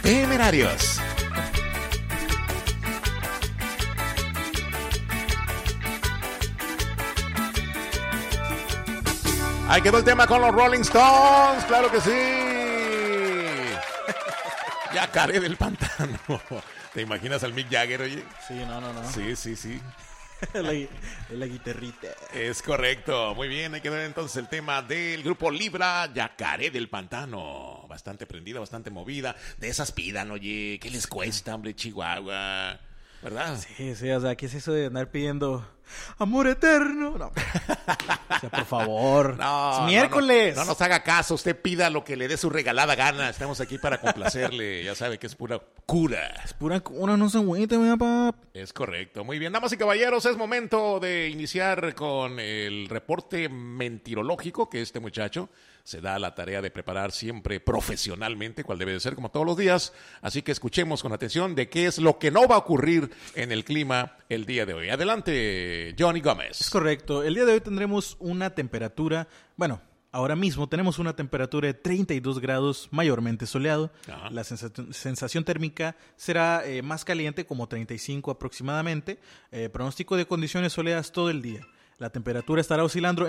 Temerarios. Ahí quedó el tema con los Rolling Stones, claro que sí. Yacaré del pantano. ¿Te imaginas al Mick Jagger, oye? Sí, no. Sí. la guitarrita. Es correcto. Muy bien, ahí quedó entonces el tema del grupo Libra, Yacaré del pantano. Bastante prendida, bastante movida. De esas pidan, oye. ¿Qué les cuesta, hombre, Chihuahua? ¿Verdad? Sí, o sea, ¿qué es eso de andar pidiendo amor eterno? No. O sea, por favor. No, es miércoles. No nos haga caso, usted pida lo que le dé su regalada gana. Estamos aquí para complacerle. Ya sabe que es pura cura. Es pura cura, no se agüite, mi papá. Es correcto. Muy bien, damas y caballeros, es momento de iniciar con el reporte mentirológico que este muchacho se da la tarea de preparar siempre profesionalmente, cual debe de ser como todos los días. Así que escuchemos con atención de qué es lo que no va a ocurrir en el clima el día de hoy. Adelante, Johnny Gómez. Es correcto. El día de hoy tendremos una temperatura, ahora mismo tenemos una temperatura de 32 grados, mayormente soleado. Ajá. La sensación térmica será más caliente, como 35 aproximadamente. Pronóstico de condiciones soleadas todo el día. La temperatura estará oscilando.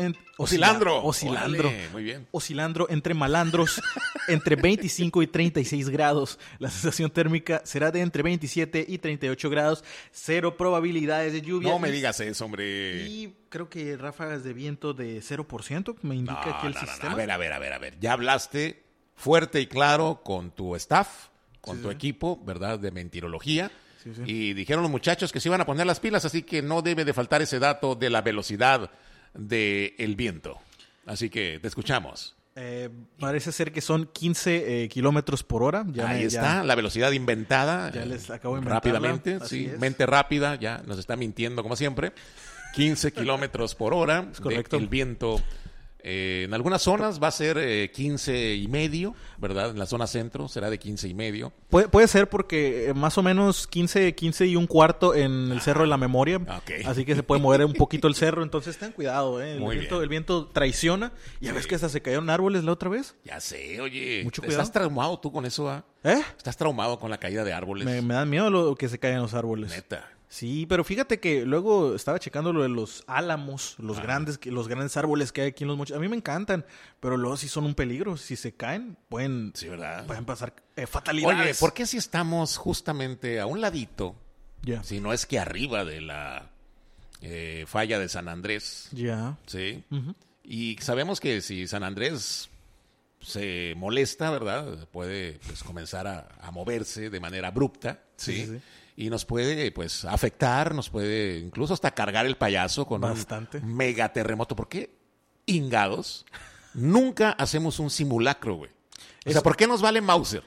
Órale, muy bien. Oscilando entre malandros entre 25 y 36 grados. La sensación térmica será de entre 27 y 38 grados. Cero probabilidades de lluvia. No me digas eso, hombre. Y creo que ráfagas de viento de 0%, me indica aquí el sistema. A ver. Ya hablaste fuerte y claro con tu staff, con tu equipo, ¿verdad? De mentirología. Sí. Y dijeron los muchachos que se iban a poner las pilas, así que no debe de faltar ese dato de la velocidad del viento. Así que te escuchamos. Parece ser que son 15 kilómetros por hora. Ahí está, la velocidad inventada. Ya les acabo de inventarla. Rápidamente, sí, mente rápida, ya nos está mintiendo como siempre. 15 kilómetros por hora. Es correcto. El viento. En algunas zonas va a ser 15 y medio, ¿verdad? En la zona centro será de 15 y medio. Puede ser porque más o menos 15 y un cuarto en el Cerro de la Memoria. Okay. Así que se puede mover un poquito el cerro. Entonces ten cuidado, ¿eh? El viento traiciona. ¿Ya ves que hasta se cayeron árboles la otra vez? Ya sé, oye. Mucho cuidado. ¿Estás traumado tú con eso? ¿Eh? ¿Estás traumado con la caída de árboles? Me dan miedo lo que se caigan los árboles. Neta. Sí, pero fíjate que luego estaba checando lo de los álamos, los grandes árboles que hay aquí en los mochis. A mí me encantan, pero luego sí son un peligro. Si se caen, pueden pasar fatalidades. Oye, ¿por qué si estamos justamente a un ladito, si no es que arriba de la falla de San Andrés? Sí. Uh-huh. Y sabemos que si San Andrés se molesta, ¿verdad? Puede comenzar a moverse de manera abrupta, ¿sí? Y nos puede, afectar, nos puede incluso hasta cargar el payaso con un megaterremoto. ¿Por qué, hingados, nunca hacemos un simulacro, güey? O sea, ¿por qué nos vale Mauser?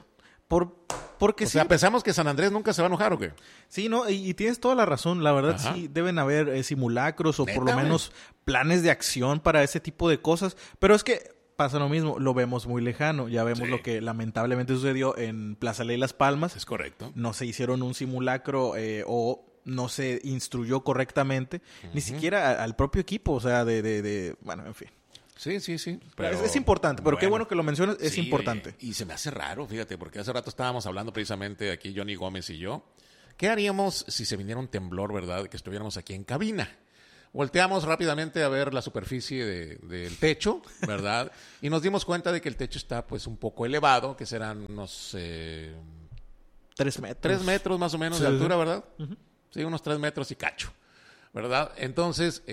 Porque o sea, ¿pensamos que San Andrés nunca se va a enojar o qué? Sí, no, y tienes toda la razón. La verdad, sí, deben haber simulacros o por lo menos planes de acción para ese tipo de cosas. Pero es que pasa lo mismo, lo vemos muy lejano. Ya vemos lo que lamentablemente sucedió en Plaza Ley Las Palmas. Es correcto. No se hicieron un simulacro o no se instruyó correctamente, ni siquiera al propio equipo, o sea, bueno, en fin. Sí. Pero, es importante, pero qué bueno que lo mencionas, es importante. Y se me hace raro, fíjate, porque hace rato estábamos hablando precisamente aquí, Johnny Gómez y yo, ¿qué haríamos si se viniera un temblor, verdad, que estuviéramos aquí en cabina? Volteamos rápidamente a ver la superficie del techo, ¿verdad? Y nos dimos cuenta de que el techo está un poco elevado, que serán unos 3 metros. 3 metros más o menos de altura, ¿verdad? Uh-huh. Sí, unos 3 metros y cacho, ¿verdad? Entonces,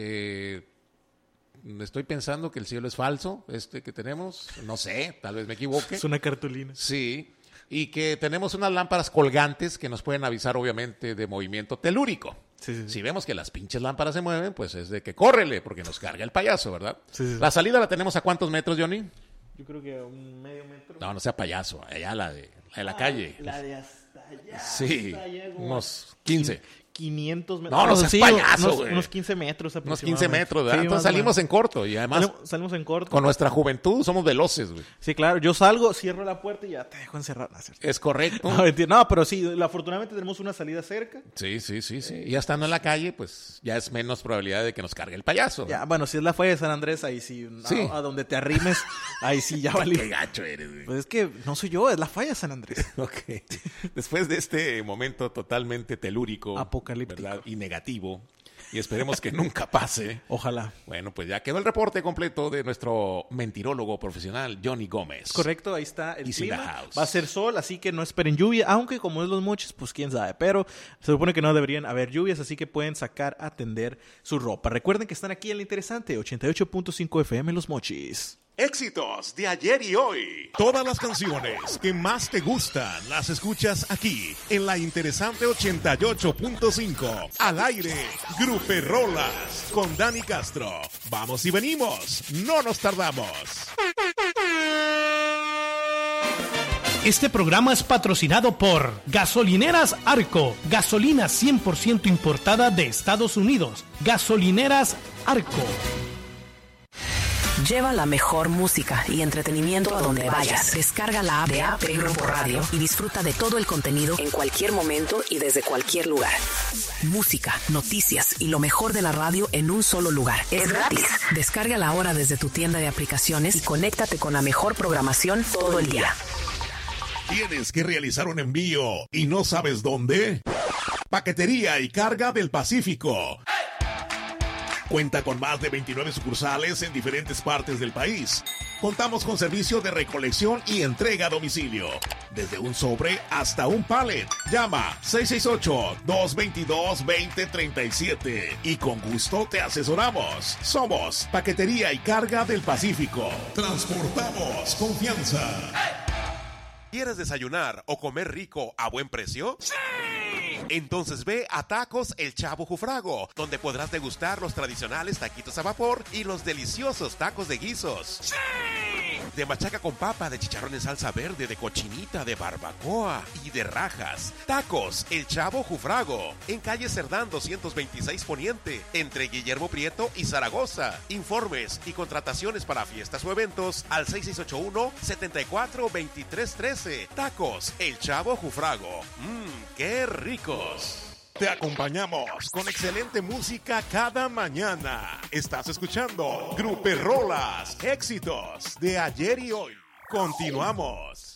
estoy pensando que el cielo es falso, que tenemos, no sé, tal vez me equivoque. Es una cartulina. Sí, y que tenemos unas lámparas colgantes que nos pueden avisar, obviamente, de movimiento telúrico. Sí. Si vemos que las pinches lámparas se mueven, pues es de que córrele, porque nos carga el payaso, ¿verdad? Sí. ¿La salida la tenemos a cuántos metros, Johnny? Yo creo que a un medio metro. No sea payaso, allá la de la calle. La de hasta allá. Sí, hasta allá, unos 15. 500 metros. No, no seas payaso, güey. Unos 15 metros aproximadamente. Unos 15 metros, ¿verdad? Sí, entonces salimos en corto y además... Salimos en corto. Con nuestra juventud somos veloces, güey. Sí, claro. Yo salgo, cierro la puerta y ya te dejo encerrado. Es correcto. No, pero sí, afortunadamente tenemos una salida cerca. Sí. Y ya estando en la calle, pues ya es menos probabilidad de que nos cargue el payaso. Ya, bueno, si es la falla de San Andrés, ahí sí. A donde te arrimes, ahí sí ya valí. Qué gacho eres, güey. Pues es que no soy yo, es la falla de San Andrés. Ok. Después de este momento totalmente telúrico, apocalíptico, ¿verdad? Y negativo, y esperemos que nunca pase. Ojalá. Bueno, pues ya quedó el reporte completo de nuestro mentirólogo profesional, Johnny Gómez. Correcto, ahí está el clima. Va a ser sol, así que no esperen lluvia, aunque como es Los Mochis, pues quién sabe. Pero se supone que no deberían haber lluvias, así que pueden sacar a tender su ropa. Recuerden que están aquí en La Interesante, 88.5 FM Los Mochis. Éxitos de ayer y hoy. Todas las canciones que más te gustan las escuchas aquí en La Interesante 88.5. Al aire, Gruperrolas con Dani Castro. Vamos y venimos, no nos tardamos. Este programa es patrocinado por Gasolineras Arco, gasolina 100% importada de Estados Unidos. Gasolineras Arco. Lleva la mejor música y entretenimiento a donde vayas. Descarga la app de AP Grupo Radio y disfruta de todo el contenido en cualquier momento y desde cualquier lugar. Música, noticias y lo mejor de la radio en un solo lugar. Es gratis. Descárgala ahora desde tu tienda de aplicaciones y conéctate con la mejor programación todo el día. ¿Tienes que realizar un envío y no sabes dónde? Paquetería y Carga del Pacífico. Cuenta con más de 29 sucursales en diferentes partes del país. Contamos con servicio de recolección y entrega a domicilio. Desde un sobre hasta un pallet. Llama 668-222-2037 y con gusto te asesoramos. Somos Paquetería y Carga del Pacífico. Transportamos confianza. ¿Quieres desayunar o comer rico a buen precio? ¡Sí! Entonces ve a Tacos El Chavo Jufrago, donde podrás degustar los tradicionales taquitos a vapor y los deliciosos tacos de guisos. ¡Sí! De machaca con papa, de chicharrón en salsa verde, de cochinita, de barbacoa y de rajas. Tacos El Chavo Jufrago, en calle Cerdán 226 Poniente, entre Guillermo Prieto y Zaragoza. Informes y contrataciones para fiestas o eventos al 6681-742313. Tacos El Chavo Jufrago. ¡Qué ricos! Te acompañamos con excelente música cada mañana. Estás escuchando Gruperrolas, éxitos de ayer y hoy. Continuamos.